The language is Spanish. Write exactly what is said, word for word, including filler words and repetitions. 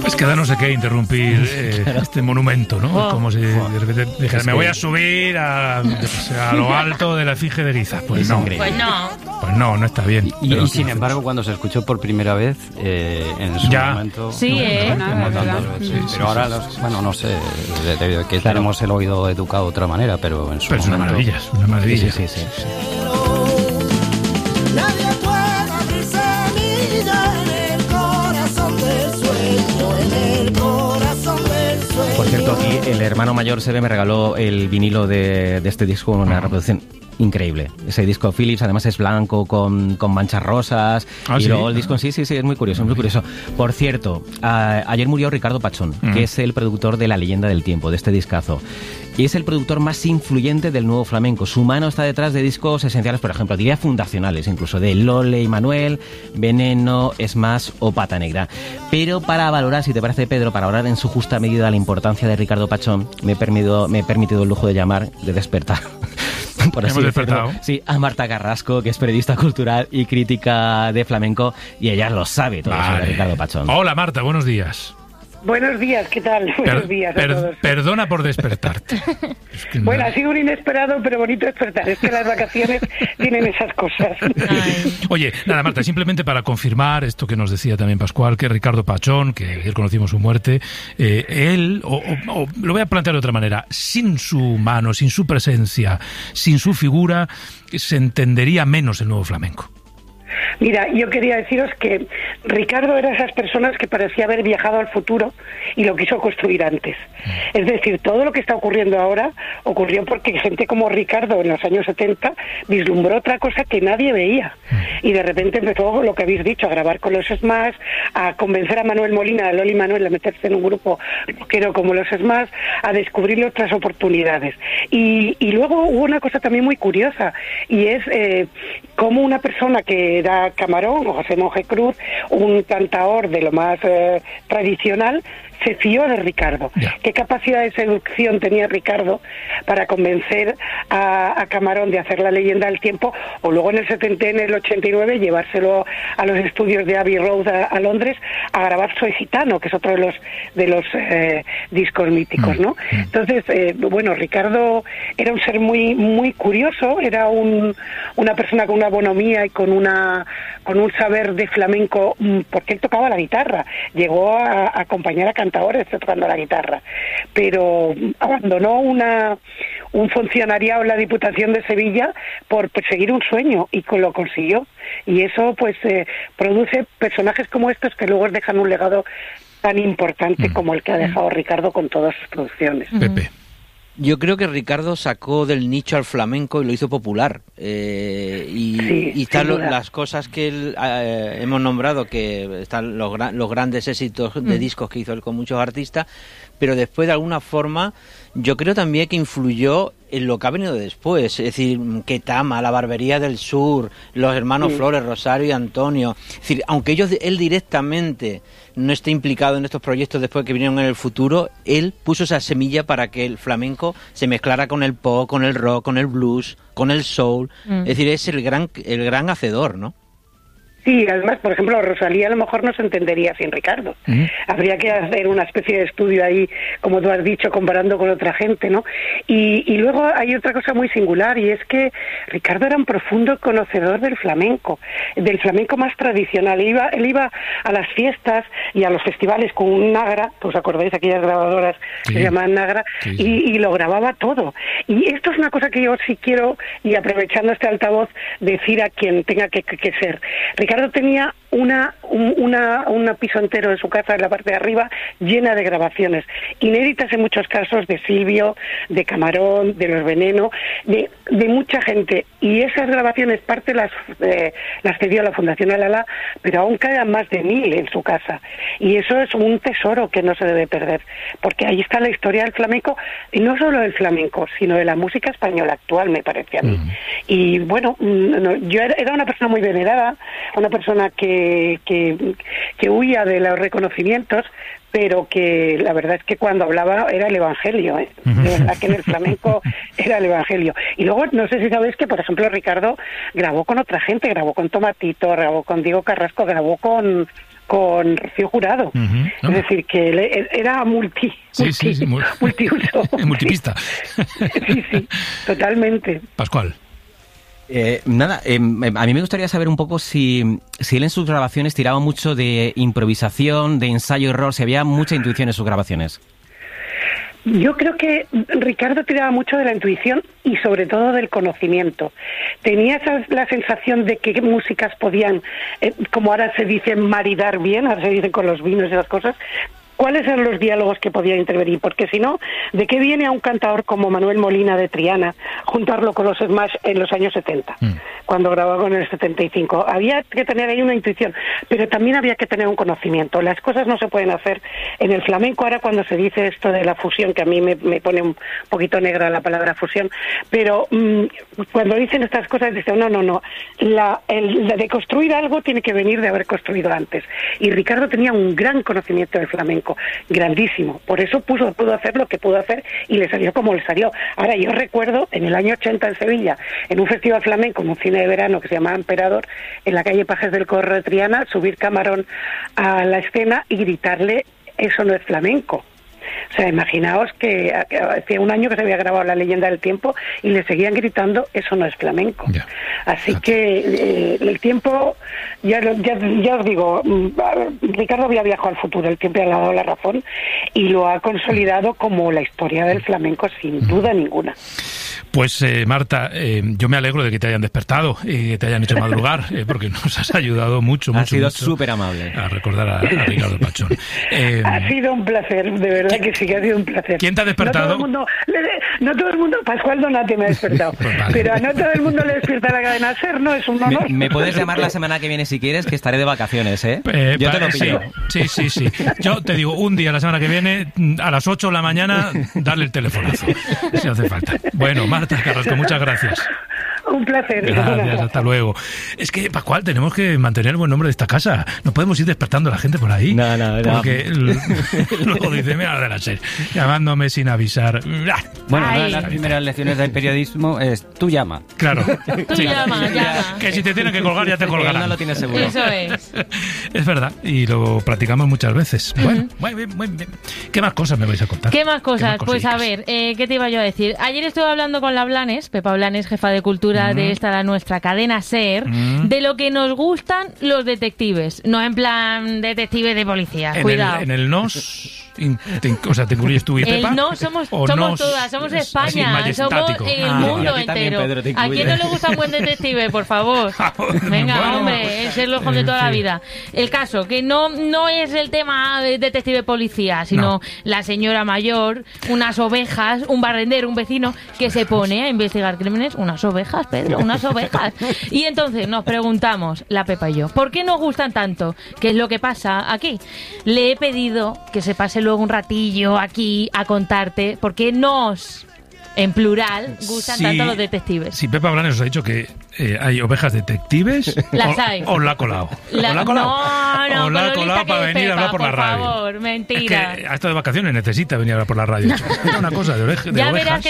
Es que da no sé qué interrumpir eh, este monumento, ¿no? Oh. Como si de repente dijera, me voy a subir a, a lo alto de la Efigie de Guiza. Pues no. Pues no. Pues no, no está bien. Y, y sin embargo, cuando se escuchó por primera vez, eh, en su ya. momento... Sí, no, eh. no, No, no, no, no, sí, sí, sí, pero sí, ahora, sí, los, sí. bueno, no sé, de, de, de, que claro. tenemos el oído educado de otra manera, pero en su pero momento... es una maravilla, es una maravilla. Sí, sí, sí. sí. Nadie puede abrir semilla en el corazón del sueño, en el corazón del sueño. Por cierto, aquí el hermano mayor Sebe me regaló el vinilo de, de este disco, una reproducción increíble. Ese disco Philips además es blanco con, con manchas rosas. ¿Ah, y sí? luego el disco sí, sí, sí, es muy curioso, es muy curioso. Por cierto, a, ayer murió Ricardo Pachón, mm. que es el productor de La Leyenda del Tiempo, de este discazo. Y es el productor más influyente del nuevo flamenco. Su mano está detrás de discos esenciales, por ejemplo, diría fundacionales, incluso de Lole y Manuel, Veneno, Es Más o Pata Negra. Pero para valorar, si te parece, Pedro, para valorar en su justa medida la importancia de Ricardo Pachón, me he permitido, me he permitido el lujo de llamar, de despertar. Por así Hemos decirlo. despertado. Sí, a Marta Carrasco, que es periodista cultural y crítica de flamenco, y ella lo sabe todo vale. sobre Ricardo Pachón. Hola Marta, buenos días. Buenos días, ¿qué tal? Per, Buenos días a per, todos. Perdona por despertarte. Es que bueno, no. ha sido un inesperado, pero bonito despertar. Es que las vacaciones tienen esas cosas. Ay. Oye, nada, Marta, simplemente para confirmar esto que nos decía también Pascual, que Ricardo Pachón, que ayer conocimos su muerte, eh, él, o, o, o lo voy a plantear de otra manera, sin su mano, sin su presencia, sin su figura, se entendería menos el nuevo flamenco. Mira, yo quería deciros que Ricardo era esas personas que parecía haber viajado al futuro y lo quiso construir antes. Es decir, todo lo que está ocurriendo ahora ocurrió porque gente como Ricardo en los años setenta vislumbró otra cosa que nadie veía. Y de repente empezó lo que habéis dicho, a grabar con los Smash, a convencer a Manuel Molina, a Loli Manuel, a meterse en un grupo rockero como los Smash, a descubrir otras oportunidades. Y, y luego hubo una cosa también muy curiosa, y es eh, cómo una persona que era Camarón, o José Monje Cruz, un cantaor de lo más eh, tradicional, se fió de Ricardo. Yeah. ¿Qué capacidad de seducción tenía Ricardo para convencer a, a Camarón de hacer La Leyenda del Tiempo, o luego en el setenta, en el ochenta y nueve, llevárselo a los estudios de Abbey Road a, a Londres a grabar Soy Gitano, que es otro de los de los eh, discos míticos, ¿no? Entonces, eh, bueno, Ricardo era un ser muy muy curioso, era un, una persona con una bonomía y con una con un saber de flamenco, porque él tocaba la guitarra, llegó a, a acompañar a cantadores tocando la guitarra, pero abandonó una un funcionariado en la Diputación de Sevilla por perseguir un sueño, y lo consiguió, y eso pues eh, produce personajes como estos que luego dejan un legado tan importante mm. como el que ha dejado Ricardo con todas sus producciones. Pepe. Yo creo que Ricardo sacó del nicho al flamenco y lo hizo popular. Eh, y, sí, y están lo, las cosas que él, eh, hemos nombrado, que están los, los grandes éxitos de mm. discos que hizo él con muchos artistas, pero después de alguna forma yo creo también que influyó en lo que ha venido después, es decir, Ketama, La Barbería del Sur, los hermanos sí. Flores, Rosario y Antonio. Es decir, aunque ellos, él directamente no esté implicado en estos proyectos después que vinieron en el futuro, él puso esa semilla para que el flamenco se mezclara con el pop, con el rock, con el blues, con el soul. Mm. Es decir, es el gran, el gran hacedor, ¿no? Sí, además, por ejemplo, Rosalía a lo mejor no se entendería sin Ricardo. Uh-huh. Habría que hacer una especie de estudio ahí, como tú has dicho, comparando con otra gente, ¿no? Y, y luego hay otra cosa muy singular, y es que Ricardo era un profundo conocedor del flamenco, del flamenco más tradicional. Él iba, él iba a las fiestas y a los festivales con un Nagra, ¿os acordáis? Aquellas grabadoras sí. que se llamaban Nagra, sí, sí. Y, y lo grababa todo. Y esto es una cosa que yo sí quiero, y aprovechando este altavoz, decir a quien tenga que, que, que ser. Ricardo tenía una, un, una, un piso entero de su casa en la parte de arriba llena de grabaciones, inéditas en muchos casos, de Silvio, de Camarón, de Los Veneno, de, de mucha gente. Y esas grabaciones, parte las, eh, las cedió a la Fundación Alala, pero aún quedan más de mil en su casa. Y eso es un tesoro que no se debe perder, porque ahí está la historia del flamenco, y no solo del flamenco, sino de la música española actual, me parece a mí. Uh-huh. Y bueno, no, yo era una persona muy venerada, una persona que, que, que huía de los reconocimientos, pero que la verdad es que cuando hablaba era el evangelio, ¿eh? De verdad que en el flamenco era el evangelio. Y luego, no sé si sabéis que, por ejemplo, Ricardo grabó con otra gente, grabó con Tomatito, grabó con Diego Carrasco, grabó con... con Rocío Jurado. Uh-huh. ¿no? Es decir, que le- era multi, Sí, multi sí, sí, muy- multiuso. Multipista. Sí, sí, totalmente. Pascual. Eh, nada, eh, a mí me gustaría saber un poco si, si él en sus grabaciones tiraba mucho de improvisación, de ensayo-error, si había mucha intuición en sus grabaciones. Yo creo que Ricardo tiraba mucho de la intuición y sobre todo del conocimiento. Tenía esa, la sensación de que músicas podían, eh, como ahora se dice, maridar bien, ahora se dice con los vinos y las cosas. ¿Cuáles eran los diálogos que podían intervenir? Porque si no, ¿de qué viene a un cantador como Manuel Molina de Triana juntarlo con los Smash en los años setenta, mm. cuando grababa en el setenta y cinco? Había que tener ahí una intuición, pero también había que tener un conocimiento. Las cosas no se pueden hacer en el flamenco. Ahora cuando se dice esto de la fusión, que a mí me, me pone un poquito negra la palabra fusión, pero mmm, cuando dicen estas cosas dicen, no, no, no, la, el, la de construir algo tiene que venir de haber construido antes. Y Ricardo tenía un gran conocimiento del flamenco, grandísimo, por eso puso, pudo hacer lo que pudo hacer y le salió como le salió. Ahora, yo recuerdo en el año ochenta en Sevilla, en un festival flamenco, en un cine de verano que se llamaba Emperador, en la calle Pajes del Corro de Triana, subir Camarón a la escena y gritarle, eso no es flamenco. O sea, imaginaos que hacía un año que se había grabado La Leyenda del Tiempo y le seguían gritando, eso no es flamenco. Yeah. Así yeah. que eh, el tiempo, ya, ya, ya os digo, Ricardo había viajado al futuro, el tiempo le ha dado la razón y lo ha consolidado como la historia del flamenco sin duda ninguna. Pues eh, Marta, eh, yo me alegro de que te hayan despertado y que te hayan hecho madrugar, eh, porque nos has ayudado mucho, mucho. Ha sido súper amable. A recordar a, a Ricardo Pachón. Eh, ha sido un placer, de verdad que sí que ha sido un placer. ¿Quién te ha despertado? No todo el mundo, no todo el mundo Pascual Donati me ha despertado, pues vale. Pero a no todo el mundo le despierta la cadena SER, no es un honor. Me, me puedes llamar la semana que viene si quieres, que estaré de vacaciones, ¿eh? eh yo te lo pillo. Sí, sí, sí. Yo te digo, un día la semana que viene, a las ocho de la mañana, darle el telefonazo, si hace falta. Bueno, Marta Carrasco, muchas gracias. Un placer. Gracias, hasta luego. Es que, Pascual, tenemos que mantener el buen nombre de esta casa. No podemos ir despertando a la gente por ahí. No, no, no. Porque luego dice, mira, de la serie, llamándome sin avisar. Bueno, una de las primeras lecciones del periodismo es, tú llama. Claro. Tú sí. llama, llama. Que si te tienen que colgar, ya te colgarán. No lo tienes seguro. Eso es. Es verdad, y lo practicamos muchas veces. Uh-huh. Bueno, muy bien, muy bien. ¿Qué más cosas me vais a contar? ¿Qué más cosas? ¿Qué más pues a ver, eh, ¿qué te iba yo a decir? Ayer estuve hablando con la Blanes, Pepa Blanes, jefa de cultura uh-huh. de esta nuestra cadena SER, uh-huh. de lo que nos gustan los detectives. No en plan detectives de policía, en cuidado. El, en el nos... Te, o sea, ¿te incluyes tú y Pepa? El no, somos, somos nos, todas, somos España, somos el ah, mundo entero. Pedro, ¿A quién no le gusta un buen detective, por favor? Venga, bueno, hombre, el Sherlock Holmes de toda la vida. El caso, que no, no es el tema de detective policía, sino no. la señora mayor, unas ovejas, un barrendero, un vecino, que se pone a investigar crímenes. Unas ovejas, Pedro, unas ovejas. Y entonces nos preguntamos, la Pepa y yo, ¿por qué nos gustan tanto? ¿Qué es lo que pasa aquí? Le he pedido que se pase luego un ratillo aquí a contarte por qué nos, en plural, gustan sí, tanto los detectives. Si Pepa Blanes os ha dicho que eh, hay ovejas detectives, las o, hay. O la ha colado. La, o la ha colado. No, no, o la ha colado para venir Pepa, a hablar por, por la radio. Por favor, mentira. Es que a esto de vacaciones necesita venir a hablar por la radio. No. Una cosa de, oreja, de ya ovejas. Verás que